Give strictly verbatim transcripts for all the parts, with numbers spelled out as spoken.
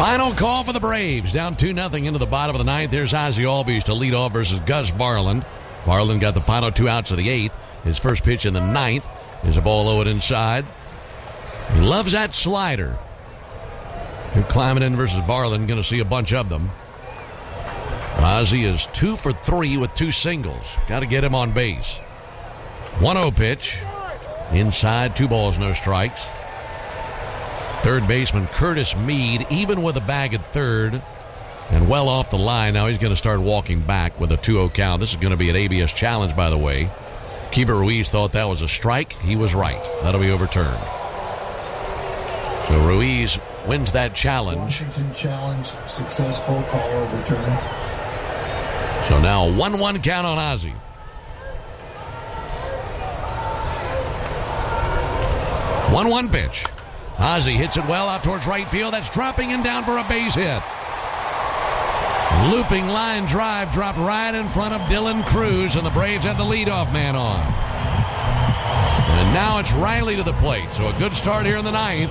Final call for the Braves. Down two nothing into the bottom of the ninth. There's Ozzie Albies to lead off versus Gus Varland. Varland got the final two outs of the eighth. His first pitch in the ninth is a ball low and inside. He loves that slider. Good climbing in versus Varland. Going to see a bunch of them. Ozzie is two for three with two singles. Got to get him on base. one oh pitch. Inside, two balls, no strikes. Third baseman Curtis Mead, even with a bag at third, and well off the line. Now he's going to start walking back with a two oh count. This is going to be an A B S challenge, by the way. Keeper Ruiz thought that was a strike. He was right. That'll be overturned. So Ruiz wins that challenge. Washington challenge, successful, call overturned. So now one one count on Ozzie. one one pitch. Ozzie hits it well out towards right field. That's dropping in down for a base hit. Looping line drive dropped right in front of Dylan Cruz, and the Braves have the leadoff man on. And now it's Riley to the plate. So a good start here in the ninth.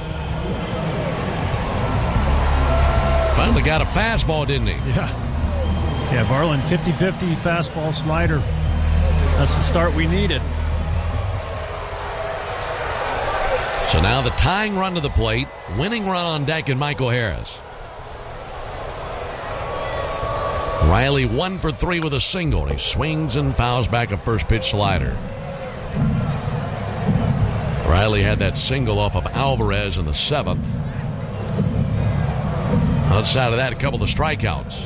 Finally got a fastball, didn't he? Yeah. Yeah, Varland fifty-fifty fastball slider. That's the start we needed. So now the tying run to the plate, winning run on deck, and Michael Harris. Riley one for three with a single. He swings and fouls back a first pitch slider. Riley had that single off of Alvarez in the seventh. Outside of that, a couple of strikeouts.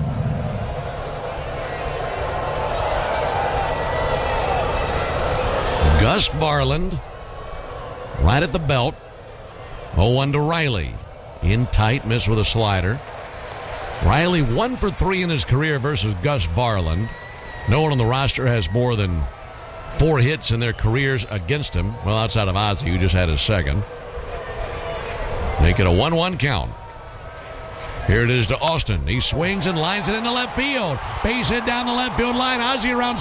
Gus Varland right at the belt. oh one to Riley. In tight, miss with a slider. Riley one for three in his career versus Gus Varland. No one on the roster has more than four hits in their careers against him. Well, outside of Ozzie, who just had his second. Make it a one one count. Here it is to Austin. He swings and lines it into left field. Base hit down the left field line. Ozzie around